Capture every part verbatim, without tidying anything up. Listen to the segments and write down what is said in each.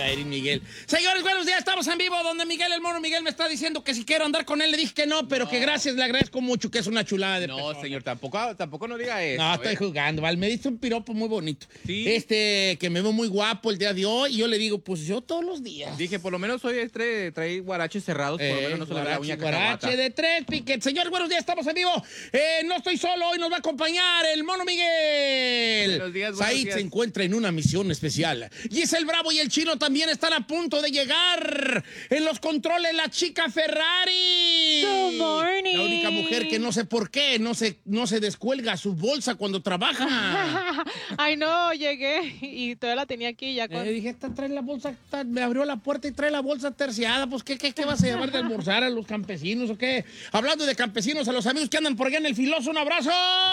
Erin Miguel. Señores, buenos días, estamos en vivo donde Miguel, el mono Miguel, me está diciendo que si quiero andar con él, le dije que no, pero no. que gracias, le agradezco mucho, que es una chulada de No, persona. señor, tampoco, tampoco no diga eso. No, estoy ¿eh? jugando, ¿vale? Me dice un piropo muy bonito. Sí. Este, que me veo muy guapo el día de hoy, y yo le digo, pues yo todos los días. Dije, por lo menos hoy trae, trae guaraches cerrados, por lo Eh, menos no se le ve la uña guarache cacahuata. de tres piquetes. Señores, buenos días, estamos en vivo. Eh, no estoy solo, hoy nos va a acompañar el mono Miguel. Buenos días, buenos Said días. se encuentra en una misión especial. Giselle Bravo y el Chino también están a punto de llegar. En los controles, la chica Ferrari. Good morning. La única mujer que no sé por qué no se, no se descuelga su bolsa cuando trabaja. Ay, no, llegué y todavía la tenía aquí ya con... Eh, dije, esta trae la bolsa, esta, me abrió la puerta y trae la bolsa terciada. Pues, ¿qué, qué, qué vas a llevar de almorzar a los campesinos o qué? Hablando de campesinos, a los amigos que andan por allá en el Filoso, ¡un abrazo!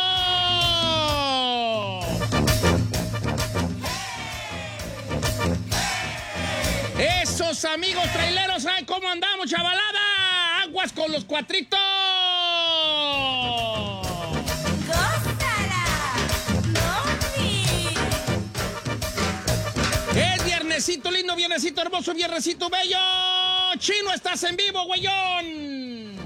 Esos amigos traileros, ¡ay, cómo andamos, chavalada! ¡Aguas con los cuatritos! Es viernesito lindo, viernesito hermoso, viernesito bello. Chino, estás en vivo, güeyón.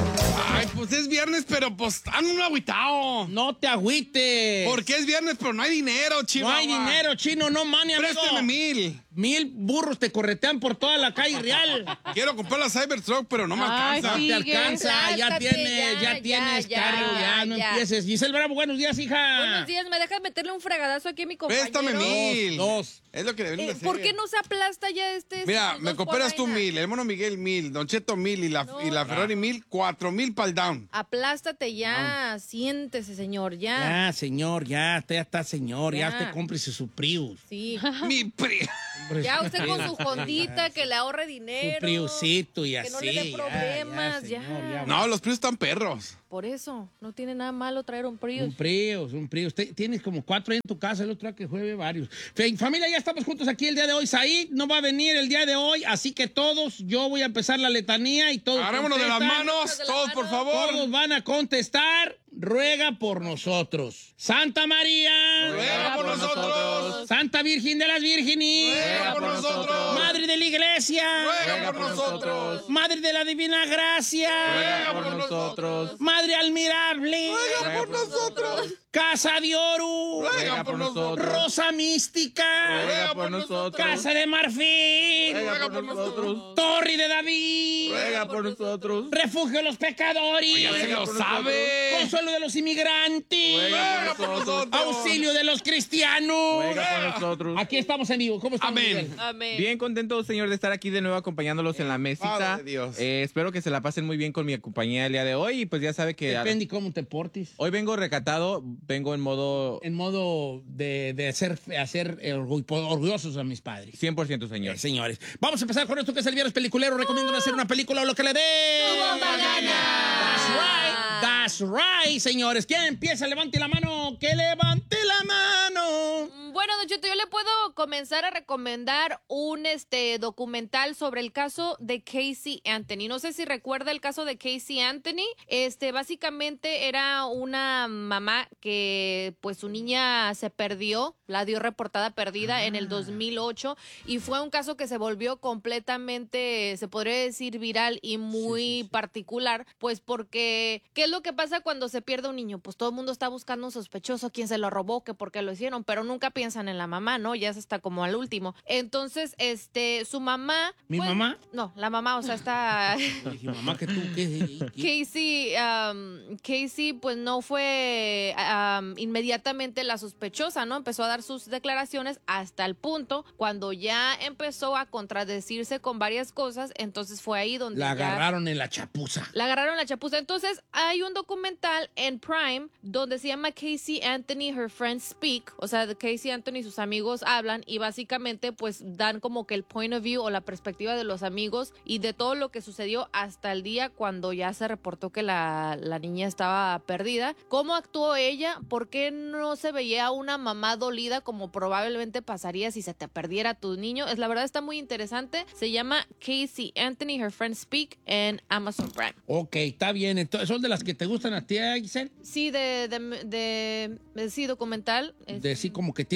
Ay, pues es viernes, pero pues ando un agüitao. No te agüites. Porque es viernes, pero no hay dinero, chivo. No hay dinero, Chino, no money, amigo. Présteme mil. Mil burros te corretean por toda la calle real. Quiero comprar la Cybertruck, pero no me Ay, alcanza. No sí. te Sigue. alcanza, ya Lástate, tienes, ya, ya, ya, tienes ya, carro, ya, no ya. empieces. Giselle Bravo, buenos días, hija. Buenos días, ¿me dejas meterle un fregadazo aquí a mi compañero? Préstame mil. Dos. Es lo que deben de Eh, hacer. ¿Por qué no se aplasta ya este? Mira, estos me dos cooperas tú polainas? mil, el mono Miguel mil, Don Cheto mil y la, No, y la Ferrari mil, cuatro mil para el down. Aplástate ya, siéntese, señor, ya. Ya, señor, ya, ya está, señor, ya, Ya. usted cómprese su Prius. Sí. Mi pri... Hombre, Ya su usted Prius. con su hondita, que le ahorre Su dinero. Priusito y así. Que no le dé ya, problemas, ya. señor, ya. No, los Prius están perros. Por eso, no tiene nada malo traer un Prius. Un Prius, un Prius. Te- Tienes como cuatro ahí en tu casa, el otro día que juegue varios. Fe- Familia, ya estamos juntos aquí el día de hoy. Said no va a venir el día de hoy, así que todos, yo voy a empezar la letanía y todos Agarrémonos de las contestan. manos, de las todos, por manos. favor. Todos van a contestar. Ruega por nosotros. Santa María. Ruega por nosotros. Santa Virgen de las Vírgenes. Ruega por nosotros. Madre de la Iglesia. Ruega por nosotros. Madre de la Divina Gracia. Ruega por nosotros. Madre admirable. Ruega por nosotros. Casa de Oro. Ruega por nosotros. Rosa Mística. Ruega por nosotros. Casa de Marfil. Ruega por nosotros. Torre de David. Ruega por nosotros. Refugio de los pecadores. Ya se lo sabe. Consuelo de los inmigrantes. Ruega por nosotros. Auxilio de los cristianos. Ruega por nosotros. Aquí estamos en vivo. ¿Cómo estamos, Amén. Miguel? Amén. Bien contento, señor, de estar aquí de nuevo acompañándolos en la mesita. Padre de Dios. Eh, espero que se la pasen muy bien con mi compañía el día de hoy. Y pues ya sabe que Depende cómo te portes. hoy vengo recatado, vengo en modo En modo de, de hacer, hacer orgu- orgullosos a mis padres. cien por ciento, señor. Eh, señores, vamos a empezar con esto que es el viernes peliculero. Recomiendo hacer una película o lo que le dé. That's right, that's right, señores. ¿Quién empieza? Levante la mano. Que levante la mano. Bueno, Don Cheto, yo le puedo comenzar a recomendar un este documental sobre el caso de Casey Anthony. No sé si recuerda el caso de Casey Anthony. Este, básicamente era una mamá que pues su niña se perdió, la dio reportada perdida Ah. en el dos mil ocho y fue un caso que se volvió completamente, se podría decir, viral y muy Sí, sí, sí. particular, pues porque ¿qué es lo que pasa cuando se pierde un niño? Pues todo el mundo está buscando un sospechoso, quién se lo robó, que por qué lo hicieron, pero nunca piensan en la mamá, ¿no? Ya es hasta como al último. Entonces, este, su mamá... ¿Mi pues, mamá? No, la mamá, o sea, está... Dije, mamá, que tú, ¿qué? ¿Qué? Casey, um, Casey, pues no fue um, inmediatamente la sospechosa, ¿no? Empezó a dar sus declaraciones hasta el punto cuando ya empezó a contradecirse con varias cosas, entonces fue ahí donde La ya... agarraron en la chapuza. La agarraron la chapuza. Entonces, hay un documental en Prime donde se llama Casey Anthony, Her Friends Speak. O sea, de Casey Anthony y sus amigos hablan y básicamente pues dan como que el point of view o la perspectiva de los amigos y de todo lo que sucedió hasta el día cuando ya se reportó que la, la niña estaba perdida. ¿Cómo actuó ella? ¿Por qué no se veía una mamá dolida como probablemente pasaría si se te perdiera tu niño? Es la verdad, está muy interesante. Se llama Casey Anthony, Her Friends Speak en Amazon Prime. Ok, está bien. Entonces, ¿son de las que te gustan a ti, Giselle? Sí, de, de, de, de- sí, documental. De sí, como que tienen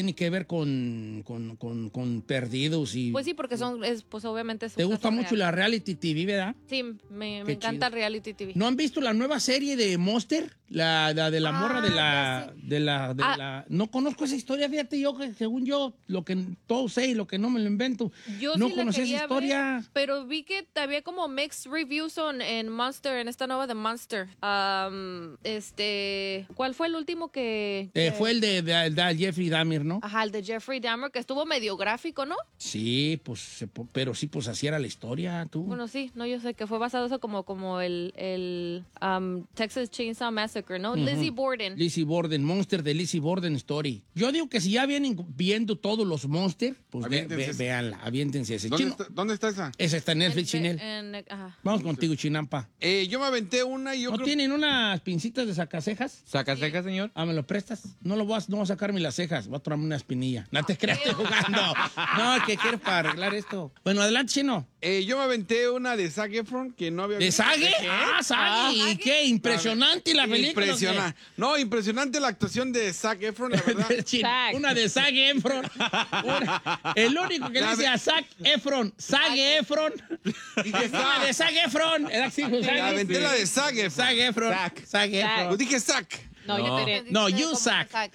tiene que ver con, con, con, con perdidos y... Pues sí, porque son, es, pues obviamente es un ¿Te gusta caso mucho real. la reality T V, verdad? Sí, me, me Qué encanta chido. reality T V. ¿No han visto la nueva serie de Monster? La, la de la Ah, morra de la, ya sé. de la... de Ah. la... No conozco esa historia, fíjate, yo que según yo, lo que todo sé y lo que no me lo invento. Yo no sí la conocí esa quería historia. ver, pero vi que había como mixed reviews on, en Monster, en esta nueva de Monster. Um, este, ¿cuál fue el último que...? Eh, que- fue el de, de- de Jeffrey Dahmer, ¿no? Ajá, el de Jeffrey Dahmer, que estuvo medio gráfico, ¿no? Sí, pues, se po- pero sí, pues así era la historia, tú. Bueno, sí, no, yo sé que fue basado eso como, como el, el um, Texas Chainsaw Massacre, ¿no? Lizzie Borden. Lizzie Borden, Monster de Lizzie Borden Story. Yo digo que si ya vienen viendo todos los Monster, pues ve, Aviéntense ve- esa. véanla, aviéntense ese. ¿Dónde Chino, está, ¿Dónde está esa? esa está en Netflix, En- Chinel. en- ajá. Vamos contigo, Chinampa. Eh, yo me aventé una y yo ¿No creo... tienen unas pincitas de sacacejas? ¿Saca cejas, señor? Ah, ¿me lo prestas? No lo voy a, no voy a sacarme las cejas, voy a tomarme una espinilla. No te creas, estoy jugando. No, ¿qué quieres para arreglar esto? Bueno, adelante, Chino. Eh, yo me aventé una de Zac Efron que no había ¿De visto. Sage? Ah, Sage. ¿Y qué? Impresionante la película. Impresionante. No, impresionante la actuación de Zac Efron, la verdad. Chino, Zac. una de Zac Efron. Una- el único que le La dice de- a Zac Efron, Zac Efron. Dije Una Zac. de Zac Efron. Era así, Zac Me aventé Efron. la de Zac Efron. Zac Efron. Zac. Zac Efron. Pues dije Zac. No, No. yo te No, Dice you como suck. Zac.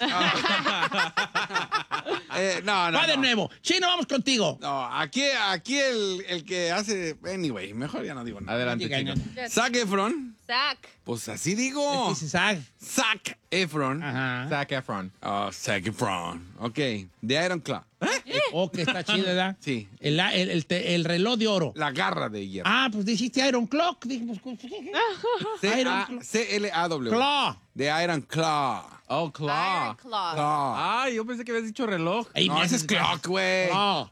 Eh, no, no. Va de no. nuevo. Chino, vamos contigo. No, aquí, aquí el, el que hace. Anyway, mejor ya no digo nada. Adelante, Diga, Chino. no. Zac Efron. Zac. Pues así digo. Dice Zac. Zac Efron. Ajá. Zac Efron. Oh, Zac Efron. Ok. De Iron Claw. Oh, que está chido, ¿verdad? Sí. El, el, el, te- el reloj de oro. La garra de hierro. Ah, pues dijiste Iron Clock. Dije, pues, Iron C L A W. Claw. De Iron Claw. Oh, Claw. Iron Claw. Claw. Ay, yo pensé que habías dicho reloj. Ey, No, ese es necesitas- Clock, güey. Claw.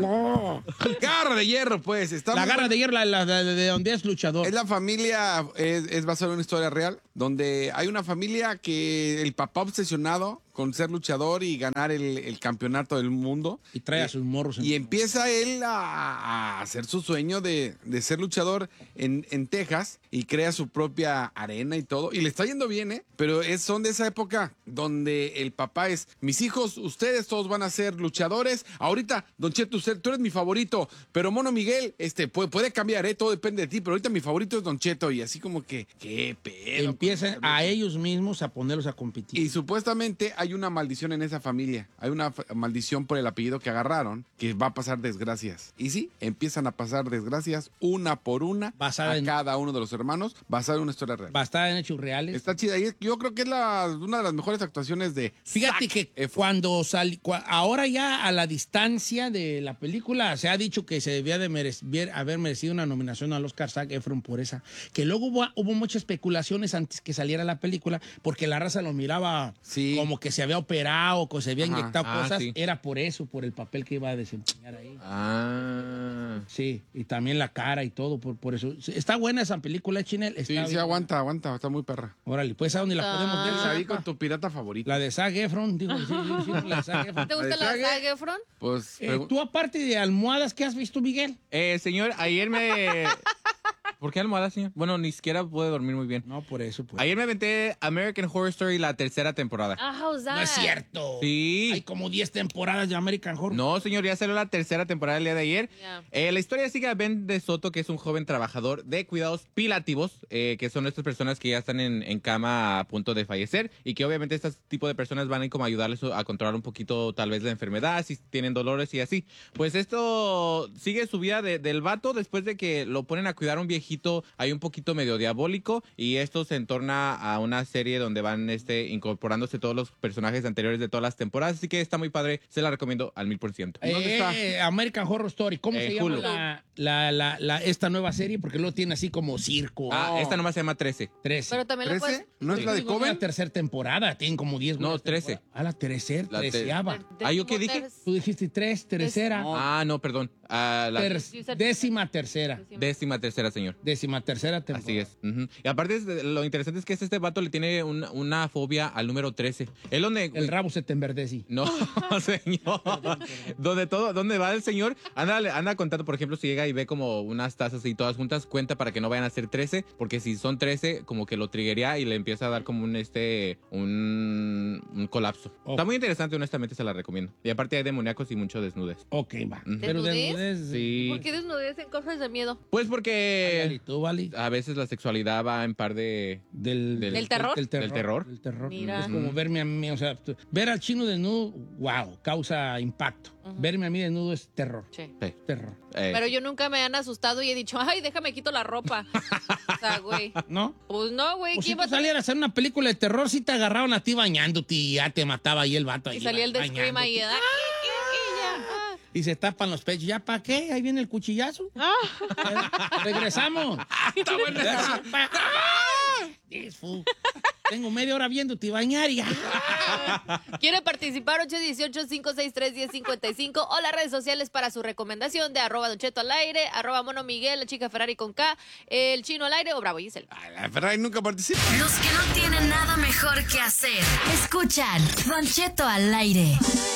Garra de hierro, pues. Está La muy garra buena. de hierro, la, la- de, de donde es luchador. Es la familia, es, es basada en una historia real, donde hay una familia que el papá obsesionado con ser luchador y ganar el, el campeonato del mundo. Y trae a sus morros. en- Y empieza él a, a hacer su sueño de, de ser luchador en, en Texas y crea su propia arena y todo. Y le está yendo bien, ¿eh? Pero es, son de esa época donde el papá es, mis hijos, ustedes todos van a ser luchadores. Ahorita, Don Cheto, usted, tú eres mi favorito, pero Mono Miguel, este, puede, puede cambiar, ¿eh? Todo depende de ti, pero ahorita mi favorito es Don Cheto. Y así como que, qué pedo. Empiezan a ellos mismos a ponerlos a competir. Y supuestamente hay una maldición en esa familia. Hay una fa- maldición por el apellido que agarraron que va a pasar desgracias. Y sí, empiezan a pasar desgracias una por una Basada a en- cada uno de los hermanos, basada en una historia real. Bastada en hechos reales. Está chida. Y yo creo que es la, una de las mejores actuaciones de Fíjate Zac que Efron. cuando sal, cua- ahora ya a la distancia de la película se ha dicho que se debía de merec- haber merecido una nominación al Oscar Zac Efron por esa. Que luego hubo, hubo muchas especulaciones antes que saliera la película porque la raza lo miraba Sí. como que se había operado, que se había Ajá. inyectado Ah, cosas. sí. Era por eso, por el papel que iba a desempeñar ahí. Ah. Sí, y también la cara y todo, por, por eso. Está buena esa película, Chinel. Está Sí, sí, bien. aguanta, aguanta, está muy perra. Órale, pues a dónde la podemos ver. Pues ahí Zac? con tu pirata favorito. La de Zac Efron, digo, sí, sí, sí, la de Zac Efron. ¿Te gusta la de Zac Efron? Pues, Eh, pregu- tú, aparte de almohadas, ¿qué has visto, Miguel? Eh, señor, ayer me... ¿Por qué almohada, señor? Bueno, ni siquiera pude dormir muy bien. No, por eso, pues. Ayer me aventé American Horror Story la tercera temporada. Ah, how's that? No es cierto. Sí. Hay como diez temporadas de American Horror. No, señor, ya salió la tercera temporada el día de ayer. Ya. Eh, la historia sigue a Ben de Soto, que es un joven trabajador de cuidados pilativos, eh, que son estas personas que ya están en, en cama a punto de fallecer y que obviamente este tipo de personas van a ir como a ayudarles a controlar un poquito tal vez la enfermedad, si tienen dolores y así. Pues esto sigue su vida de- del vato después de que lo ponen a cuidar a un viejito, hay un poquito medio diabólico y esto se entorna a una serie donde van este, incorporándose todos los personajes anteriores de todas las temporadas, así que está muy padre, se la recomiendo al mil por ciento. Eh, eh, American Horror Story. ¿Cómo Eh, se llama Hulu. la, la, la, la- esta nueva serie? Porque luego tiene así como circo. Ah, esta nomás se llama trece. trece. Pero también lo puedes... ¿trece? ¿No es la de Digo, no, Coven? la tercera temporada. Tienen como diez. No, buenas trece. temporadas. Ah, la tercera. La te- Treceava. de- Ah, ¿yo qué dije? decimoterc- Tú dijiste tres, tercera. Ah, no, perdón. Ah, la ter- You said- décima tercera. décima tercera, señor. Décima tercera temporada. Así es. Ujú. Y aparte, es- lo interesante es que este vato le tiene un- una fobia al número trece. Él donde... El rabo se te enverdece. No, señor. Donde todo, donde va el señor, anda, anda contando, por ejemplo, si llega y ve como unas tazas y todas juntas, cuenta para que no vayan a ser trece, porque si son trece, como que lo triggería y le empieza a dar como un este un, un colapso. Oh. Está muy interesante, honestamente se la recomiendo. Y aparte hay demoníacos y mucho desnudes. Ok, va. Ujú. Pero ¿Desnudez? desnudez. Sí. ¿Por qué desnudez en cosas de miedo? Pues ¿Y porque tú, Vali? a veces la sexualidad va en par de... Del, ¿Del ¿Del terror? Del terror. ¿Del terror? Del terror. Mira. Es como verme a mí, o sea, tú- ver al chino desnudo, wow, causa impacto. Ujú. Verme a mí desnudo es terror. Sí. Sí. Terror. Eh, Pero yo nunca me han asustado y he dicho, ay, déjame quito la ropa. O sea, güey. ¿No? Pues no, güey. O si ¿quién tú va a salieras a hacer una película de terror, si te agarraban a ti bañándote y ya te mataba ahí el vato. Y ahí salía el de Scream bañándote. ahí. ¿verdad? Y- y- y ya, ah. Y se tapan los pechos. ¿Ya para qué? Ahí viene el cuchillazo. Regresamos. Está buena esa. This fool. Tengo media hora viéndote bañar y ya. ¿Quiere participar? ocho uno ocho, cinco seis tres, uno cero cinco cinco o las redes sociales para su recomendación de arroba Don Cheto al aire, arroba Mono Miguel, la chica Ferrari con K, el chino al aire o Bravo Giselle. Ay, la Ferrari nunca participa. Los que no tienen nada mejor que hacer. Escuchan Don Cheto al aire.